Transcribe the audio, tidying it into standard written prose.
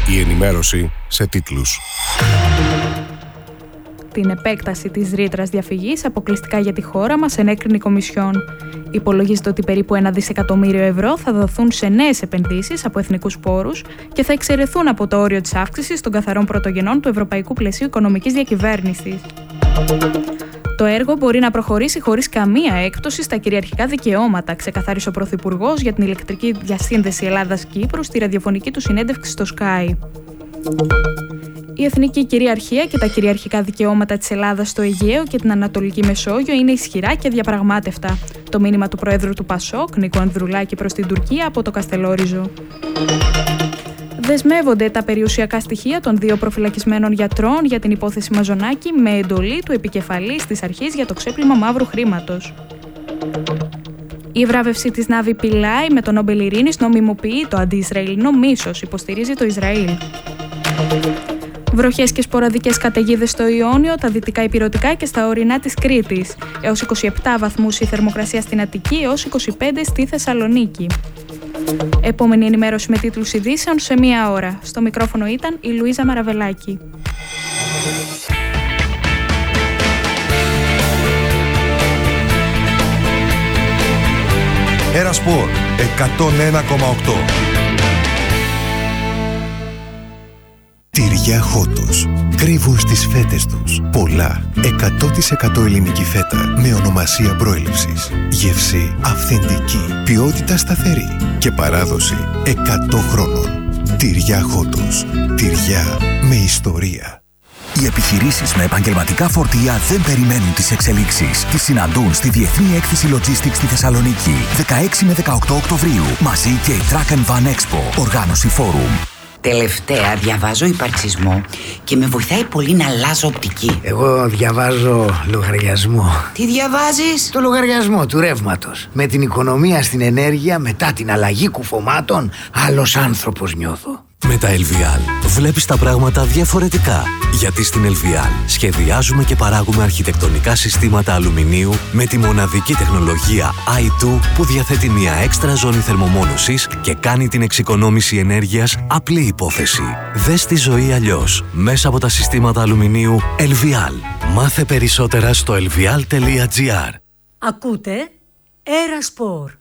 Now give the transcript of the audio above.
Η ενημέρωση σε τίτλους. Την επέκταση της ρήτρας διαφυγής αποκλειστικά για τη χώρα μας ενέκρινε η Κομισιόν. Υπολογίζεται ότι περίπου 1 δισεκατομμύριο ευρώ θα δοθούν σε νέες επενδύσεις από εθνικούς πόρους και θα εξαιρεθούν από το όριο της αύξησης των καθαρών πρωτογενών του Ευρωπαϊκού Πλαισίου Οικονομικής Διακυβέρνησης. Το έργο μπορεί να προχωρήσει χωρίς καμία έκπτωση στα κυριαρχικά δικαιώματα, ξεκαθάρισε ο Πρωθυπουργός για την ηλεκτρική διασύνδεση Ελλάδας-Κύπρου στη ραδιοφωνική του συνέντευξη στο Sky. Η εθνική κυριαρχία και τα κυριαρχικά δικαιώματα της Ελλάδας στο Αιγαίο και την Ανατολική Μεσόγειο είναι ισχυρά και αδιαπραγμάτευτα. Το μήνυμα του Προέδρου του ΠΑΣΟΚ, Νίκο Ανδρουλάκη, προς την Τουρκία από το Καστελόριζο. Δεσμεύονται τα περιουσιακά στοιχεία των 2 προφυλακισμένων γιατρών για την υπόθεση Μαζονάκη με εντολή του επικεφαλής της αρχής για το ξέπλυμα μαύρου χρήματος. Η βράβευση της Νάβη Πιλάι με τον Νόμπελ Ειρήνης νομιμοποιεί το αντι-Ισραηλινό μίσος, υποστηρίζει το Ισραήλ. Βροχές και σποραδικές καταιγίδες στο Ιόνιο, τα δυτικά ηπειρωτικά και στα ορεινά της Κρήτης. Έως 27 βαθμούς η θερμοκρασία στην Αττική, έως 25 στη Θεσσαλονίκη. Επόμενη ενημέρωση με τίτλους ειδήσεων σε 1 ώρα. Στο μικρόφωνο ήταν η Λουίζα Μαραβελάκη. Ένα Σπορ 101,8. Τυριά Χότος. Κρύβουν στις φέτες τους πολλά 100% ελληνική φέτα με ονομασία προέλευσης. Γεύση αυθεντική, ποιότητα σταθερή και παράδοση 100 χρόνων. Τυριά Χότος. Τυριά με ιστορία. Οι επιχειρήσεις με επαγγελματικά φορτία δεν περιμένουν τις εξελίξεις. Τις συναντούν στη Διεθνή Έκθεση Logistics στη Θεσσαλονίκη, 16 με 18 Οκτωβρίου. Μαζί και η Truck and Van Expo, οργάνωση Forum. Τελευταία διαβάζω υπαρξισμό και με βοηθάει πολύ να αλλάζω οπτική. Εγώ διαβάζω λογαριασμό. Τι διαβάζεις? Το λογαριασμό του ρεύματος. Με την οικονομία στην ενέργεια, μετά την αλλαγή κουφωμάτων, άλλος άνθρωπος νιώθω. Με τα LVL βλέπεις τα πράγματα διαφορετικά. Γιατί στην LVL σχεδιάζουμε και παράγουμε αρχιτεκτονικά συστήματα αλουμινίου με τη μοναδική τεχνολογία i2 που διαθέτει μια έξτρα ζώνη θερμομόνωσης και κάνει την εξοικονόμηση ενέργειας απλή υπόθεση. Δες τη ζωή αλλιώς μέσα από τα συστήματα αλουμινίου LVL. Μάθε περισσότερα στο lvl.gr. Ακούτε Ένα Σπορ.